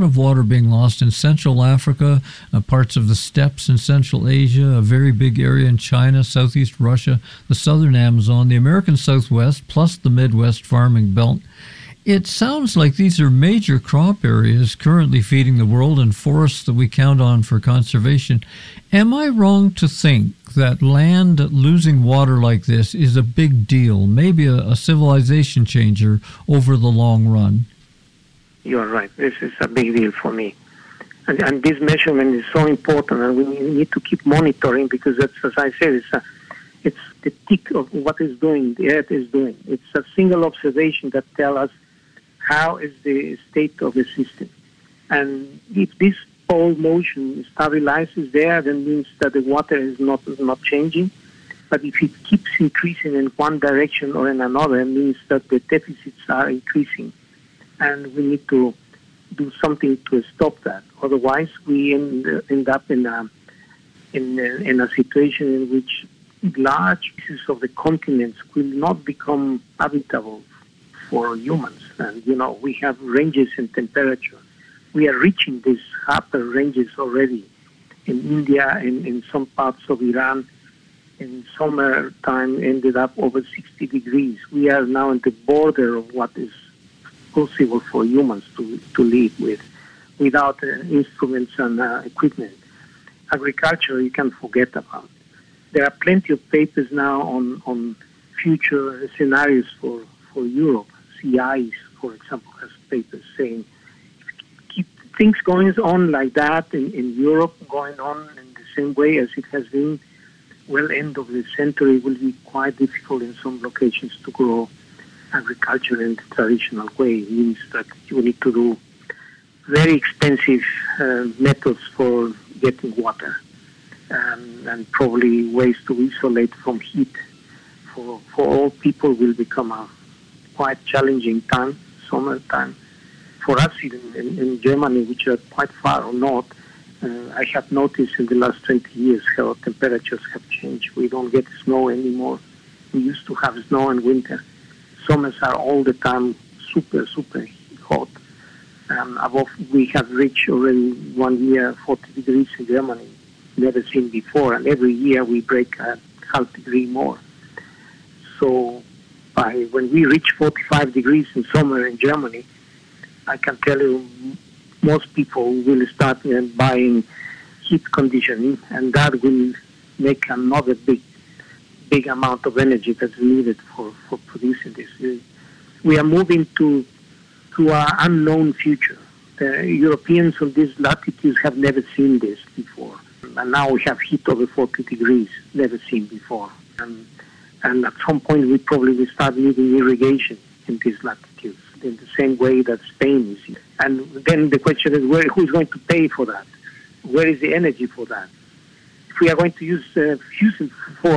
of water being lost in Central Africa, parts of the steppes in Central Asia, a very big area in China, Southeast Russia, the southern Amazon, the American Southwest, plus the Midwest farming belt. It sounds like these are major crop areas currently feeding the world and forests that we count on for conservation. Am I wrong to think that land losing water like this is a big deal, maybe a civilization changer over the long run? You're right. This is a big deal for me. And this measurement is so important, and we need to keep monitoring because, that's, as I said, it's the tick of what is doing, the Earth is doing. It's a single observation that tells us how is the state of the system. And if this pole motion stabilizes there, then means that the water is not changing. But if it keeps increasing in one direction or in another, it means that the deficits are increasing. And we need to do something to stop that. Otherwise, we end up in a situation in which large pieces of the continents will not become habitable for humans. And, we have ranges in temperature. We are reaching these upper ranges already in India, in some parts of Iran. In summertime, ended up over 60 degrees. We are now at the border of what is possible for humans to live with, without instruments and equipment. Agriculture, you can forget about. There are plenty of papers now on future scenarios for Europe. CIs, for example, has papers saying, keep things going on like that in Europe, going on in the same way as it has been, well, end of the century will be quite difficult in some locations to grow agriculture in the traditional way. It means that you need to do very expensive methods for getting water, and probably ways to isolate from heat. For all people will become a quite challenging time, summertime. For us in Germany, which are quite far north, I have noticed in the last 20 years how temperatures have changed. We don't get snow anymore. We used to have snow in winter. Summers are all the time super, super hot. We have reached already 1 year 40 degrees in Germany, never seen before. And every year we break a half degree more. So when we reach 45 degrees in summer in Germany, I can tell you most people will start buying heat conditioning, and that will make another big amount of energy that's needed for producing this. We are moving to an unknown future. The Europeans on these latitudes have never seen this before. And now we have heat over 40 degrees, never seen before. And at some point we probably will start needing irrigation in these latitudes, in the same way that Spain is. And then the question is, who's going to pay for that? Where is the energy for that? If we are going to use fossil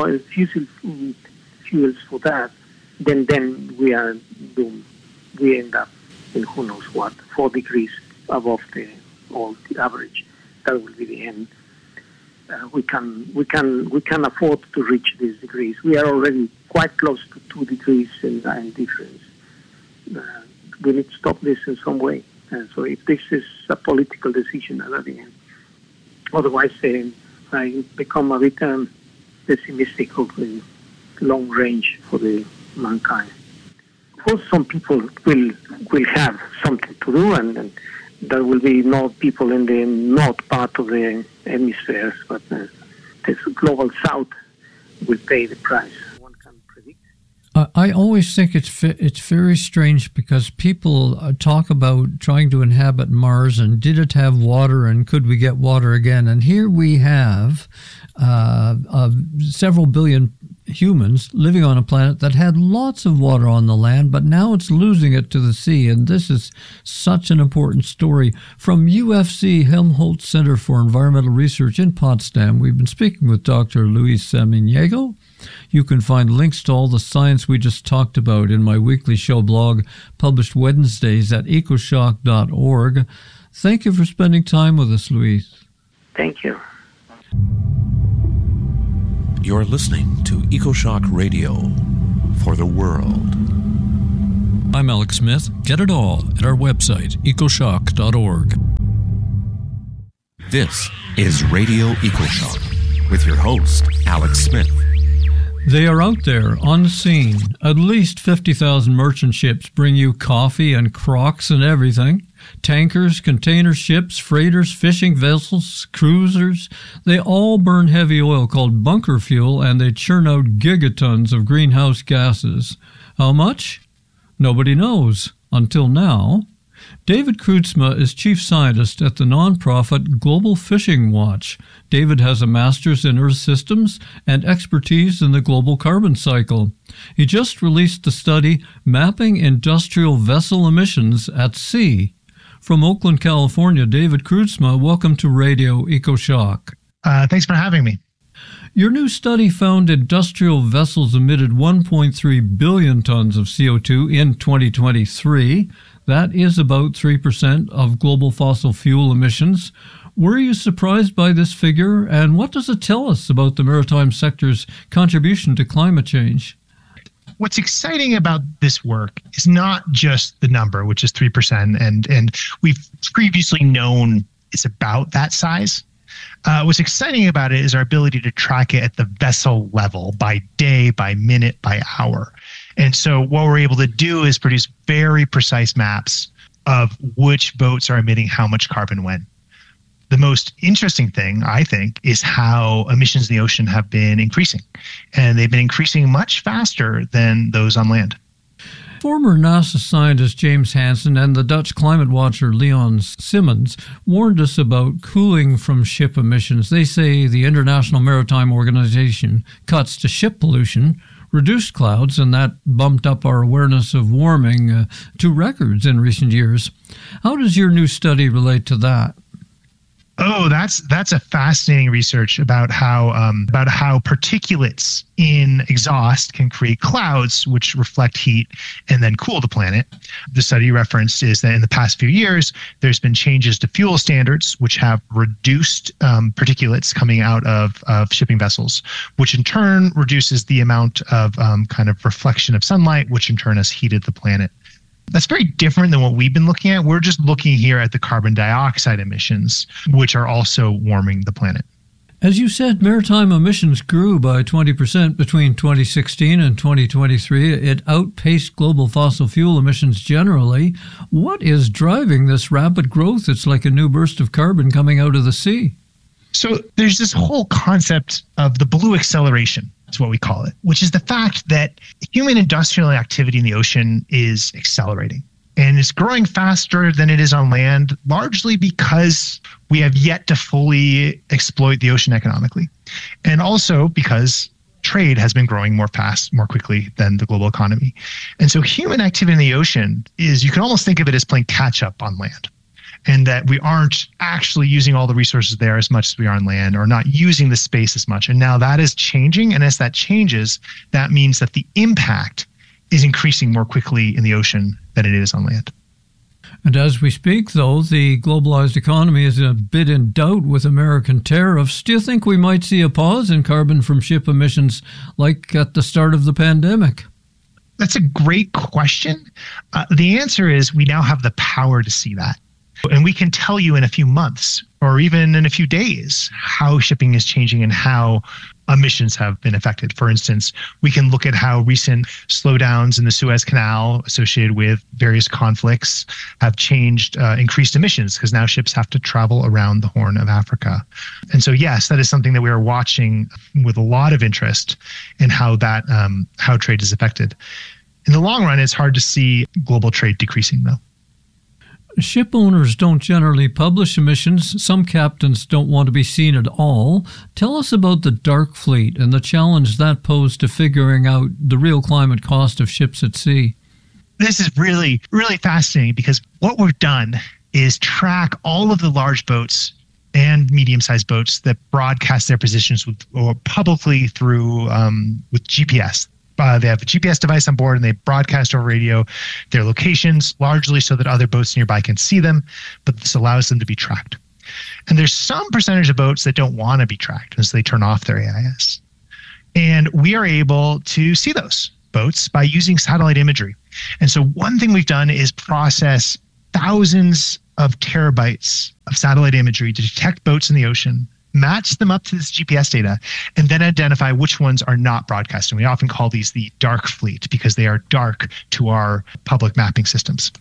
fuels for that, then we are doomed. We end up in who knows what, 4 degrees above the average. That will be the end. We can afford to reach these degrees. We are already quite close to 2 degrees in difference. We need to stop this in some way. So if this is a political decision at the end, otherwise I become a bit pessimistic of the long range for the mankind. Of course, some people will have something to do, and there will be no people in the north part of the hemisphere, but the global south will pay the price. One can predict. I always think it's very strange because people talk about trying to inhabit Mars and did it have water and could we get water again? And here we have several billion humans living on a planet that had lots of water on the land, but now it's losing it to the sea. And this is such an important story. From UFC Helmholtz Center for Environmental Research in Potsdam, we've been speaking with Dr. Luis Samaniego. You can find links to all the science we just talked about in my weekly show blog, published Wednesdays at ecoshock.org. Thank you for spending time with us, Luis. Thank you. You're listening to EcoShock Radio for the world. I'm Alex Smith. Get it all at our website, ecoshock.org. This is Radio EcoShock with your host, Alex Smith. They are out there, unseen. At least 50,000 merchant ships bring you coffee and Crocs and everything. Tankers, container ships, freighters, fishing vessels, cruisers, they all burn heavy oil called bunker fuel, and they churn out gigatons of greenhouse gases. How much? Nobody knows. Until now. David Kreutzma is chief scientist at the nonprofit Global Fishing Watch. David has a master's in Earth systems and expertise in the global carbon cycle. He just released the study Mapping Industrial Vessel Emissions at Sea. From Oakland, California, David Kreutzma, welcome to Radio EcoShock. Thanks for having me. Your new study found industrial vessels emitted 1.3 billion tons of CO2 in 2023. That is about 3% of global fossil fuel emissions. Were you surprised by this figure, and what does it tell us about the maritime sector's contribution to climate change? What's exciting about this work is not just the number, which is 3%, and we've previously known it's about that size. What's exciting about it is our ability to track it at the vessel level by day, by minute, by hour. And so what we're able to do is produce very precise maps of which boats are emitting how much carbon when. The most interesting thing, I think, is how emissions in the ocean have been increasing. And they've been increasing much faster than those on land. Former NASA scientist James Hansen and the Dutch climate watcher Leon Simmons warned us about cooling from ship emissions. They say the International Maritime Organization cuts to ship pollution reduced clouds, and that bumped up our awareness of warming to records in recent years. How does your new study relate to that? Oh, that's a fascinating research about how particulates in exhaust can create clouds which reflect heat and then cool the planet. The study referenced is that in the past few years, there's been changes to fuel standards which have reduced particulates coming out of shipping vessels, which in turn reduces the amount of kind of reflection of sunlight, which in turn has heated the planet. That's very different than what we've been looking at. We're just looking here at the carbon dioxide emissions, which are also warming the planet. As you said, maritime emissions grew by 20% between 2016 and 2023. It outpaced global fossil fuel emissions generally. What is driving this rapid growth? It's like a new burst of carbon coming out of the sea. So there's this whole concept of the blue acceleration. Is what we call it, which is the fact that human industrial activity in the ocean is accelerating. And it's growing faster than it is on land, largely because we have yet to fully exploit the ocean economically. And also because trade has been growing more quickly than the global economy. And so human activity in the ocean is, you can almost think of it as playing catch up on land. And that we aren't actually using all the resources there as much as we are on land, or not using the space as much. And now that is changing. And as that changes, that means that the impact is increasing more quickly in the ocean than it is on land. And as we speak, though, the globalized economy is a bit in doubt with American tariffs. Do you think we might see a pause in carbon from ship emissions like at the start of the pandemic? That's a great question. The answer is we now have the power to see that. And we can tell you in a few months or even in a few days how shipping is changing and how emissions have been affected. For instance, we can look at how recent slowdowns in the Suez Canal associated with various conflicts have changed increased emissions, because now ships have to travel around the Horn of Africa. And so, yes, that is something that we are watching with a lot of interest in how trade is affected. In the long run, it's hard to see global trade decreasing, though. Ship owners don't generally publish emissions. Some captains don't want to be seen at all. Tell us about the dark fleet and the challenge that posed to figuring out the real climate cost of ships at sea. This is really, really fascinating, because what we've done is track all of the large boats and medium-sized boats that broadcast their positions publicly through with GPS. They have a GPS device on board, and they broadcast over radio their locations, largely so that other boats nearby can see them, but this allows them to be tracked. And there's some percentage of boats that don't want to be tracked, and so they turn off their AIS. And we are able to see those boats by using satellite imagery. And so one thing we've done is process thousands of terabytes of satellite imagery to detect boats in the ocean, match them up to this GPS data, and then identify which ones are not broadcasting. We often call these the dark fleet because they are dark to our public mapping systems.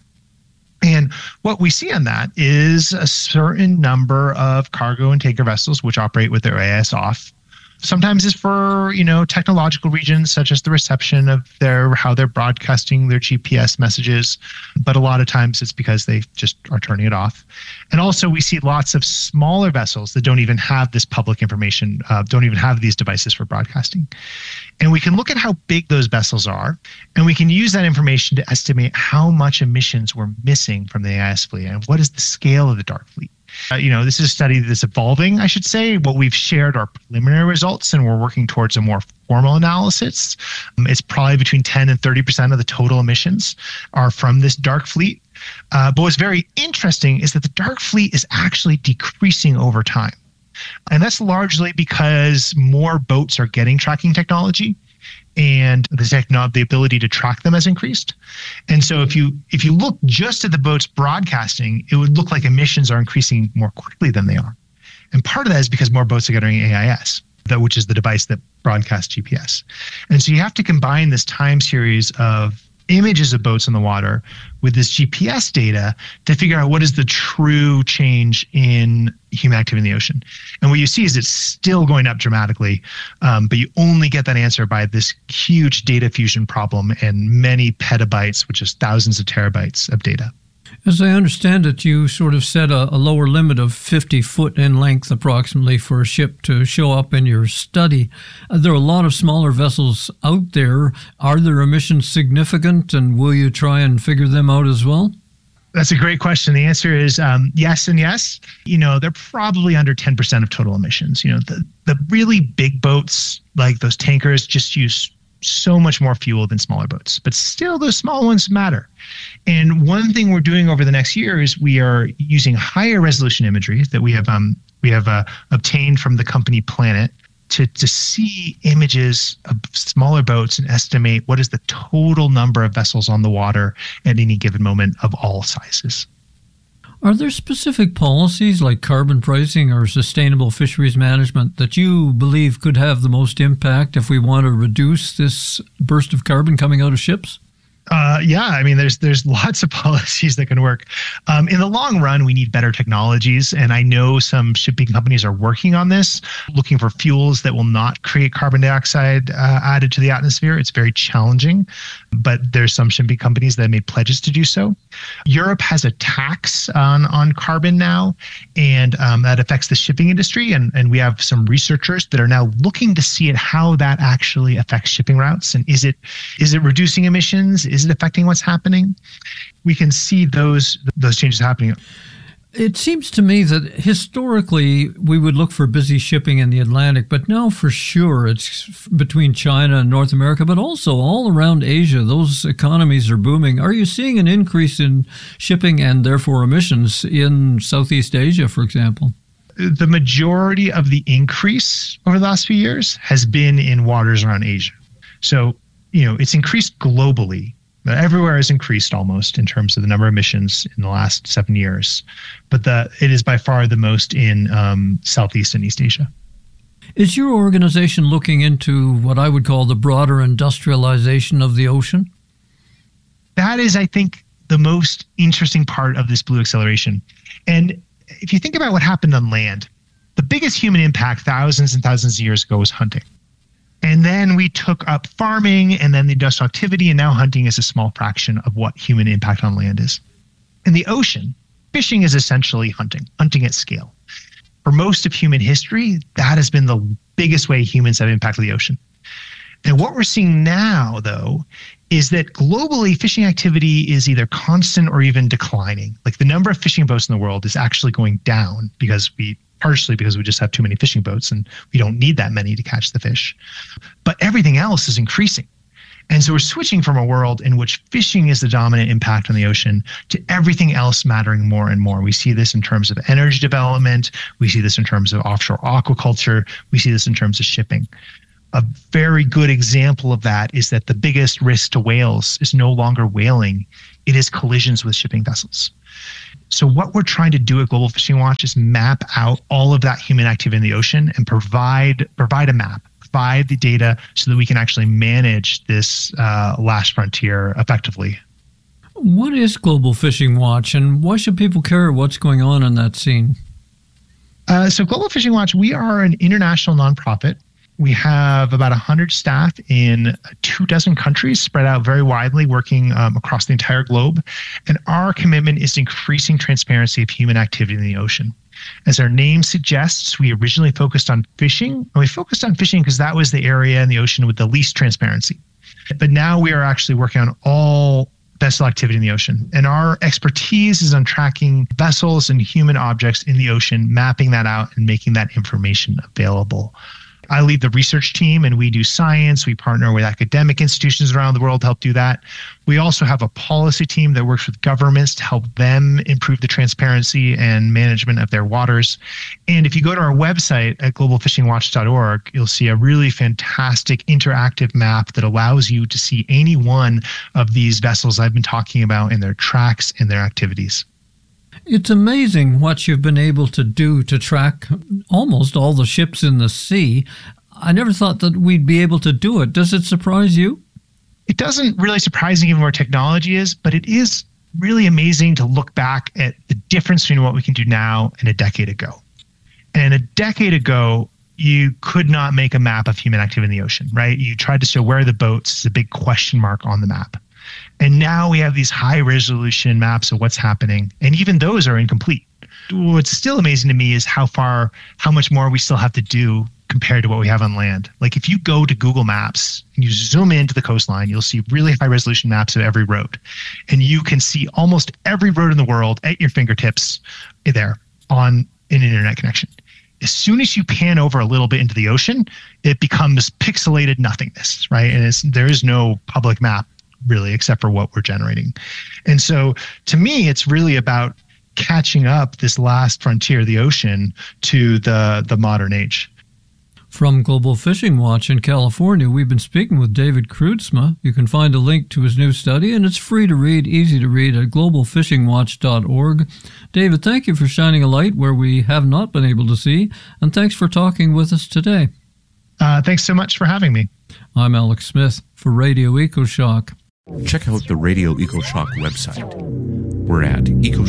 And what we see on that is a certain number of cargo and tanker vessels which operate with their AIS off. Sometimes it's for, technological regions such as the reception of how they're broadcasting their GPS messages. But a lot of times it's because they just are turning it off. And also we see lots of smaller vessels that don't even have this public information, don't even have these devices for broadcasting. And we can look at how big those vessels are, and we can use that information to estimate how much emissions we're missing from the AIS fleet and what is the scale of the dark fleet. This is a study that's evolving, I should say. What we've shared are preliminary results, and we're working towards a more formal analysis. It's probably between 10 and 30% of the total emissions are from this dark fleet. But what's very interesting is that the dark fleet is actually decreasing over time. And that's largely because more boats are getting tracking technology, and the ability to track them has increased. And so if you look just at the boats broadcasting, it would look like emissions are increasing more quickly than they are. And part of that is because more boats are getting AIS, which is the device that broadcasts GPS. And so you have to combine this time series of images of boats in the water with this GPS data to figure out what is the true change in human activity in the ocean. And what you see is it's still going up dramatically, but you only get that answer by this huge data fusion problem and many petabytes, which is thousands of terabytes of data. As I understand it, you sort of set a lower limit of 50 foot in length approximately for a ship to show up in your study. There are a lot of smaller vessels out there. Are their emissions significant, and will you try and figure them out as well? That's a great question. The answer is yes and yes. They're probably under 10% of total emissions. The really big boats, like those tankers, just use so much more fuel than smaller boats, but still those small ones matter. And one thing we're doing over the next year is we are using higher resolution imagery that we have obtained from the company Planet to see images of smaller boats and estimate what is the total number of vessels on the water at any given moment of all sizes. Are there specific policies like carbon pricing or sustainable fisheries management that you believe could have the most impact if we want to reduce this burst of carbon coming out of ships? There's lots of policies that can work. In the long run, we need better technologies. And I know some shipping companies are working on this, looking for fuels that will not create carbon dioxide added to the atmosphere. It's very challenging, but there's some shipping companies that made pledges to do so. Europe has a tax on carbon now, and that affects the shipping industry. And we have some researchers that are now looking to see how that actually affects shipping routes. And is it reducing emissions? Is it affecting what's happening? We can see those changes happening. It seems to me that historically we would look for busy shipping in the Atlantic, but now for sure it's between China and North America, but also all around Asia. Those economies are booming. Are you seeing an increase in shipping and therefore emissions in Southeast Asia, for example? The majority of the increase over the last few years has been in waters around Asia. So, it's increased globally. Everywhere has increased almost in terms of the number of emissions in the last 7 years, but it is by far the most in Southeast and East Asia. Is your organization looking into what I would call the broader industrialization of the ocean? That is, I think, the most interesting part of this blue acceleration. And if you think about what happened on land, the biggest human impact thousands and thousands of years ago was hunting. And then we took up farming and then the industrial activity, and now hunting is a small fraction of what human impact on land is. In the ocean, fishing is essentially hunting at scale. For most of human history, that has been the biggest way humans have impacted the ocean. And what we're seeing now, though, is that globally fishing activity is either constant or even declining. Like the number of fishing boats in the world is actually going down partially because we just have too many fishing boats and we don't need that many to catch the fish. But everything else is increasing. And so we're switching from a world in which fishing is the dominant impact on the ocean to everything else mattering more and more. We see this in terms of energy development. We see this in terms of offshore aquaculture. We see this in terms of shipping. A very good example of that is that the biggest risk to whales is no longer whaling. It is collisions with shipping vessels. So what we're trying to do at Global Fishing Watch is map out all of that human activity in the ocean and provide a map, provide the data so that we can actually manage this last frontier effectively. What is Global Fishing Watch, and why should people care what's going on in that scene? So Global Fishing Watch, we are an international nonprofit. We have about 100 staff in 24 countries spread out very widely, working across the entire globe. And our commitment is increasing transparency of human activity in the ocean. As our name suggests, we originally focused on fishing. And we focused on fishing because that was the area in the ocean with the least transparency. But now we are actually working on all vessel activity in the ocean. And our expertise is on tracking vessels and human objects in the ocean, mapping that out and making that information available. I lead the research team, and we do science. We partner with academic institutions around the world to help do that. We also have a policy team that works with governments to help them improve the transparency and management of their waters. And if you go to our website at globalfishingwatch.org, you'll see a really fantastic interactive map that allows you to see any one of these vessels I've been talking about and their tracks and their activities. It's amazing what you've been able to do to track almost all the ships in the sea. I never thought that we'd be able to do it. Does it surprise you? It doesn't really surprise me given where technology is, but it is really amazing to look back at the difference between what we can do now and a decade ago. And a decade ago, you could not make a map of human activity in the ocean, right? You tried to show where are the boats, it's a big question mark on the map. And now we have these high resolution maps of what's happening. And even those are incomplete. What's still amazing to me is how much more we still have to do compared to what we have on land. Like if you go to Google Maps and you zoom into the coastline, you'll see really high resolution maps of every road. And you can see almost every road in the world at your fingertips there on an internet connection. As soon as you pan over a little bit into the ocean, it becomes pixelated nothingness, right? And there is no public map really, except for what we're generating. And so to me, it's really about catching up this last frontier, the ocean, to the modern age. From Global Fishing Watch in California, we've been speaking with David Kroodsma. You can find a link to his new study, and it's free to read, easy to read at globalfishingwatch.org. David, thank you for shining a light where we have not been able to see, and thanks for talking with us today. Thanks so much for having me. I'm Alex Smith for Radio EcoShock. Check out the Radio EcoShock website. We're at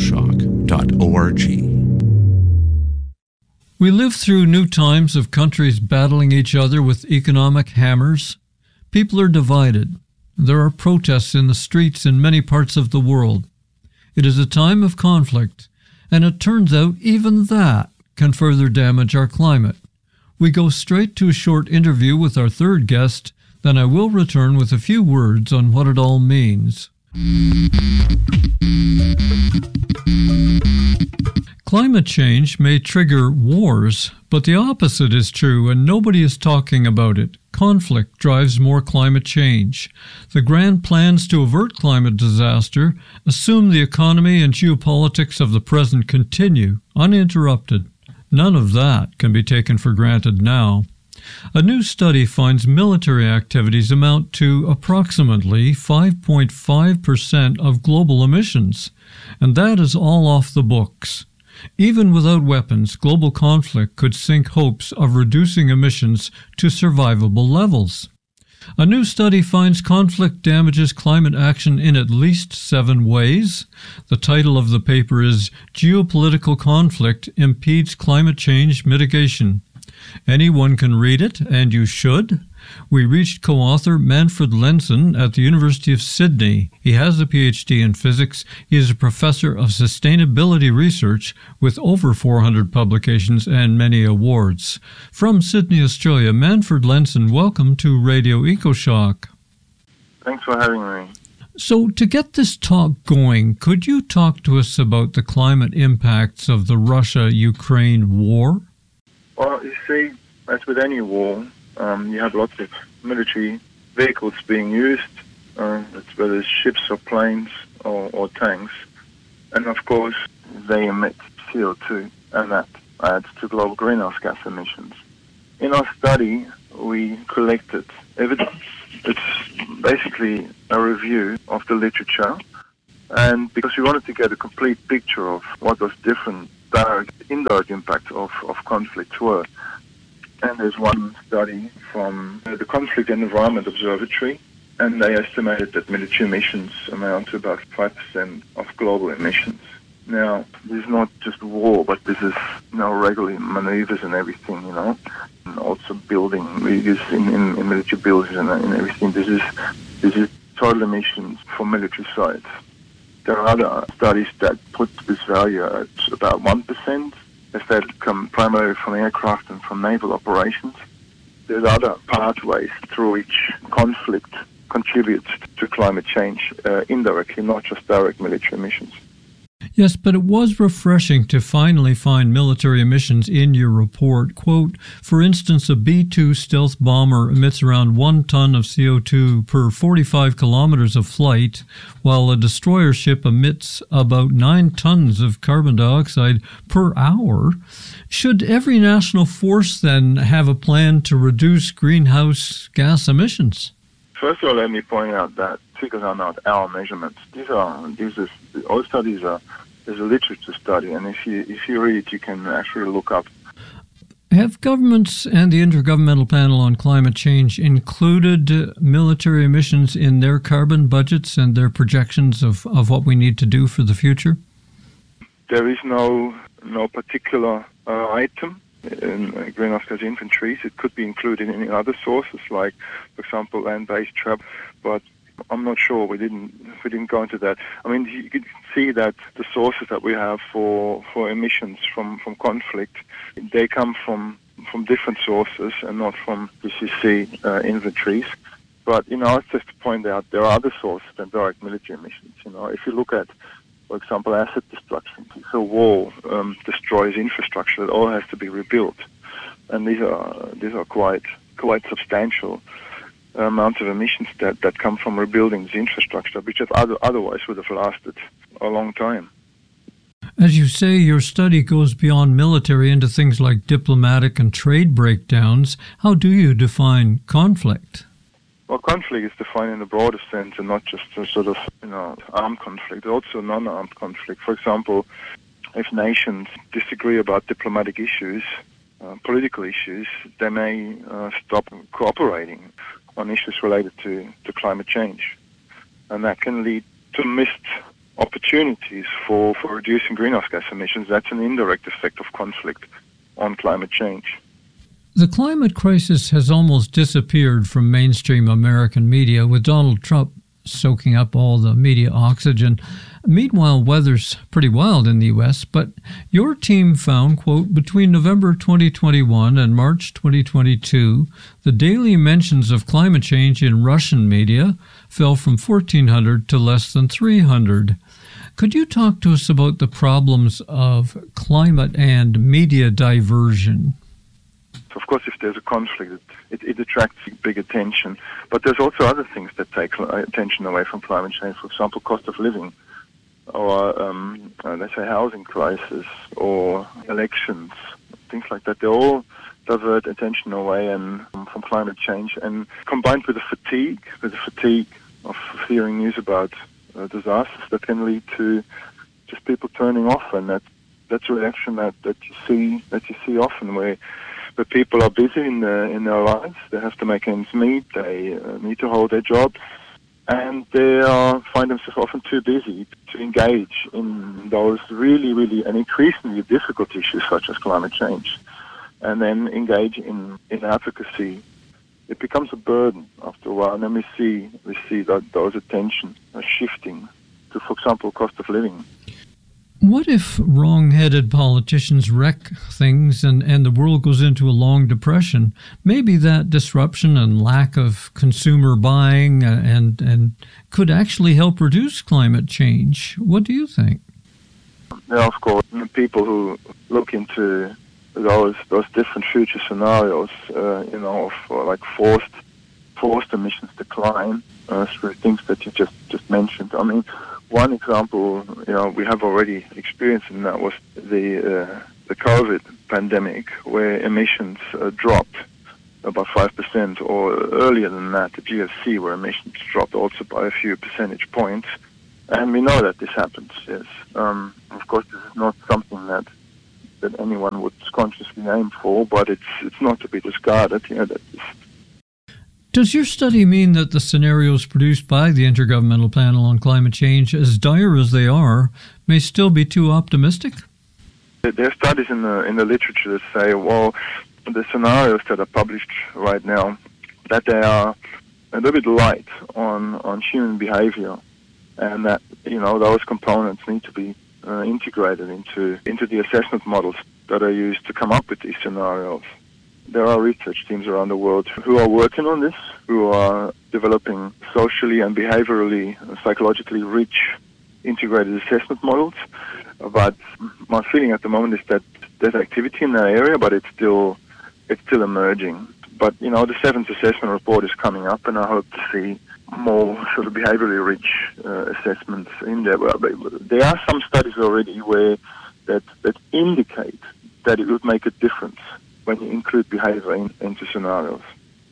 ecoshock.org. We live through new times of countries battling each other with economic hammers. People are divided. There are protests in the streets in many parts of the world. It is a time of conflict, and it turns out even that can further damage our climate. We go straight to a short interview with our third guest, then I will return with a few words on what it all means. Climate change may trigger wars, but the opposite is true, and nobody is talking about it. Conflict drives more climate change. The grand plans to avert climate disaster assume the economy and geopolitics of the present continue, uninterrupted. None of that can be taken for granted now. A new study finds military activities amount to approximately 5.5% of global emissions, and that is all off the books. Even without weapons, global conflict could sink hopes of reducing emissions to survivable levels. A new study finds conflict damages climate action in at least 7 ways. The title of the paper is Geopolitical Conflict Impedes Climate Change Mitigation. Anyone can read it, and you should. We reached co-author Manfred Lenssen at the University of Sydney. He has a PhD in physics. He is a professor of sustainability research with over 400 publications and many awards. From Sydney, Australia, Manfred Lenssen, welcome to Radio EcoShock. Thanks for having me. So, to get this talk going, could you talk to us about the climate impacts of the Russia-Ukraine war? Well, you see, as with any war, you have lots of military vehicles being used, whether it's ships or planes or tanks. And of course, they emit CO2, and that adds to global greenhouse gas emissions. In our study, we collected evidence. It's basically a review of the literature, and because we wanted to get a complete picture of what those different direct, indirect impacts of conflicts were. And there's one study from the Conflict and Environment Observatory, and they estimated that military emissions amount to about 5% of global emissions. Now, this is not just war, but this is, regular maneuvers and everything, and also building, we use in military buildings and everything. This is total emissions from military sites. There are other studies that put this value at about 1%, as that come primarily from aircraft and from naval operations. There's other pathways through which conflict contributes to climate change indirectly, not just direct military emissions. Yes, but it was refreshing to finally find military emissions in your report. Quote, for instance, a B-2 stealth bomber emits around 1 ton of CO2 per 45 kilometers of flight, while a destroyer ship emits about 9 tons of carbon dioxide per hour. Should every national force then have a plan to reduce greenhouse gas emissions? First of all, let me point out that figures are not our measurements. All studies are. There's a literature study, and if you read it, you can actually look up. Have governments and the Intergovernmental Panel on Climate Change included military emissions in their carbon budgets and their projections of what we need to do for the future? There is no particular item in greenhouse gas inventories. It could be included in other sources, like, for example, land-based travel, but I'm not sure. We didn't go into that. I mean, you can see that the sources that we have for emissions from conflict, they come from different sources and not from PCC inventories. But, it's just to point out there are other sources than direct military emissions. If you look at, for example, asset destruction, if a war destroys infrastructure, it all has to be rebuilt. And these are quite substantial amounts of emissions that come from rebuilding this infrastructure, which otherwise would have lasted a long time. As you say, your study goes beyond military into things like diplomatic and trade breakdowns. How do you define conflict? Well, conflict is defined in a broader sense and not just a sort of, armed conflict, also non-armed conflict. For example, if nations disagree about diplomatic issues, political issues, they may stop cooperating on issues related to climate change. And that can lead to missed opportunities for reducing greenhouse gas emissions. That's an indirect effect of conflict on climate change. The climate crisis has almost disappeared from mainstream American media, with Donald Trump soaking up all the media oxygen. Meanwhile, weather's pretty wild in the U.S., but your team found, quote, between November 2021 and March 2022, the daily mentions of climate change in Russian media fell from 1,400 to less than 300. Could you talk to us about the problems of climate and media diversion? Of course, if there's a conflict, it attracts big attention. But there's also other things that take attention away from climate change. For example, cost of living, or let's say housing crisis, or elections, things like that. They all divert attention away from climate change, and combined with the fatigue of hearing news about disasters, that can lead to just people turning off, and that's a reaction that you see often where people are busy in their lives. They have to make ends meet. They need to hold their jobs, and they find themselves often too busy to engage in those really, really and increasingly difficult issues such as climate change, and then engage in advocacy. It becomes a burden after a while, and then we see that those attention are shifting to, for example, cost of living. What if wrong-headed politicians wreck things and the world goes into a long depression? Maybe that disruption and lack of consumer buying and could actually help reduce climate change. What do you think? Yeah, of course. People who look into those different future scenarios, of like forced emissions decline through things that you just mentioned. I mean, one example, we have already experienced, and that was the COVID pandemic, where emissions dropped about 5%, or earlier than that, the GFC, where emissions dropped also by a few percentage points. And we know that this happens, yes. Of course, this is not something that anyone would consciously aim for, but it's not to be discarded. Does your study mean that the scenarios produced by the Intergovernmental Panel on Climate Change, as dire as they are, may still be too optimistic? There are studies in the literature that say, well, the scenarios that are published right now, that they are a little bit light on human behavior, and that those components need to be integrated into the assessment models that are used to come up with these scenarios. There are research teams around the world who are working on this, who are developing socially and behaviorally and psychologically rich integrated assessment models. But my feeling at the moment is that there's activity in that area, but it's still emerging. But the seventh assessment report is coming up, and I hope to see more sort of behaviorally rich assessments in there. There are some studies already where that indicate that it would make a difference when you include behavior into scenarios.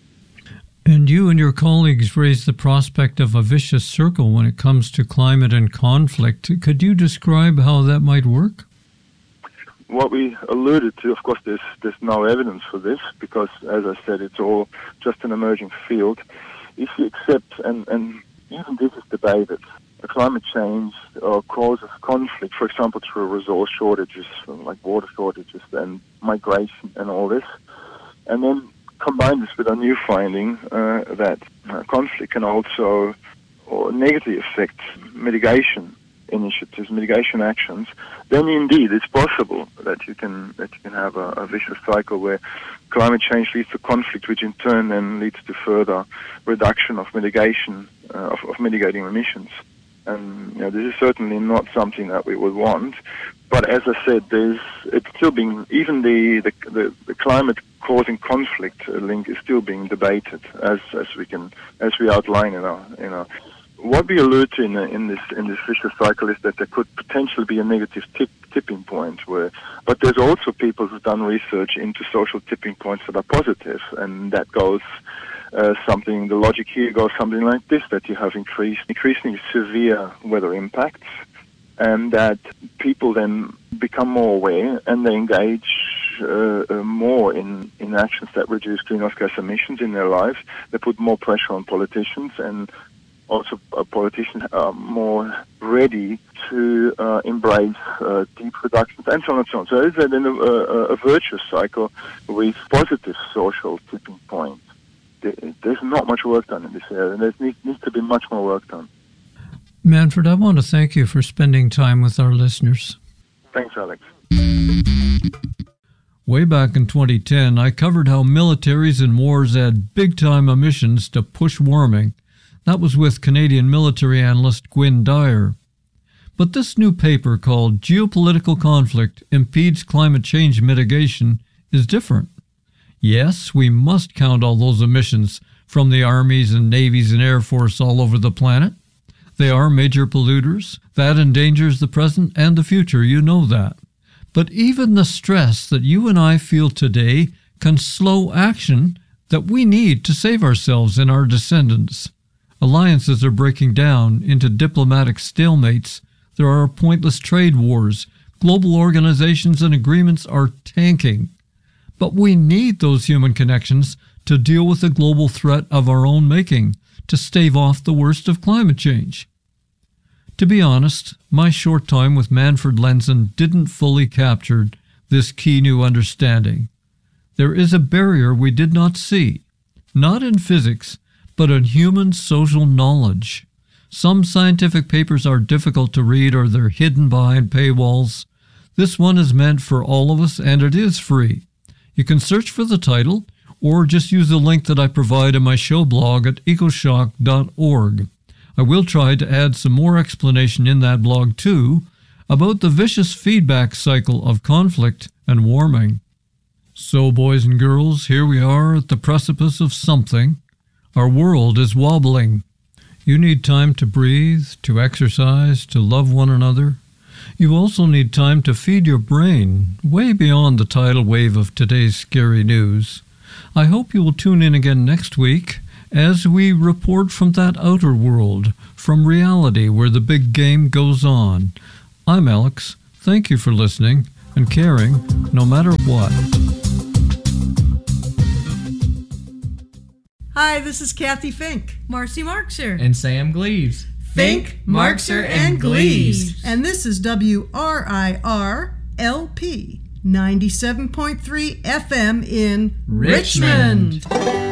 And you and your colleagues raised the prospect of a vicious circle when it comes to climate and conflict. Could you describe how that might work? What we alluded to, of course, there's no evidence for this because, as I said, it's all just an emerging field. If you accept, and even this is debated, climate change causes conflict, for example, through resource shortages, like water shortages and migration and all this, and then combine this with a new finding that conflict can also negatively affect mitigation initiatives, mitigation actions, then indeed it's possible that you can have a vicious cycle where climate change leads to conflict, which in turn then leads to further reduction of mitigation of mitigating emissions. And this is certainly not something that we would want. But as I said, it's still being, even the climate causing conflict link is still being debated as we outline in our. What we allude to in this vicious cycle is that there could potentially be a negative tipping point but there's also people who've done research into social tipping points that are positive, and that goes the logic here goes something like this, that you have increasingly severe weather impacts, and that people then become more aware and they engage more in actions that reduce greenhouse gas emissions in their lives. They put more pressure on politicians, and also politicians are more ready to embrace deep reductions and so on and so on. So it's a virtuous cycle with positive social tipping points. There's not much work done in this area, and there needs to be much more work done. Manfred, I want to thank you for spending time with our listeners. Thanks, Alex. Way back in 2010, I covered how militaries in wars add big-time emissions to push warming. That was with Canadian military analyst Gwynne Dyer. But this new paper called Geopolitical Conflict Impedes Climate Change Mitigation is different. Yes, we must count all those emissions from the armies and navies and air force all over the planet. They are major polluters. That endangers the present and the future, you know that. But even the stress that you and I feel today can slow action that we need to save ourselves and our descendants. Alliances are breaking down into diplomatic stalemates. There are pointless trade wars. Global organizations and agreements are tanking. But we need those human connections to deal with the global threat of our own making, to stave off the worst of climate change. To be honest, my short time with Manfred Lenzen didn't fully capture this key new understanding. There is a barrier we did not see, not in physics, but in human social knowledge. Some scientific papers are difficult to read or they're hidden behind paywalls. This one is meant for all of us, and it is free. You can search for the title or just use the link that I provide in my show blog at ecoshock.org. I will try to add some more explanation in that blog too about the vicious feedback cycle of conflict and warming. So, boys and girls, here we are at the precipice of something. Our world is wobbling. You need time to breathe, to exercise, to love one another. You also need time to feed your brain way beyond the tidal wave of today's scary news. I hope you will tune in again next week as we report from that outer world, from reality where the big game goes on. I'm Alex. Thank you for listening and caring no matter what. Hi, this is Kathy Fink. Marcy Markser. And Sam Gleaves. Fink, Markser, and Gleaves. And this is WRIR-LP 97.3 FM in Richmond.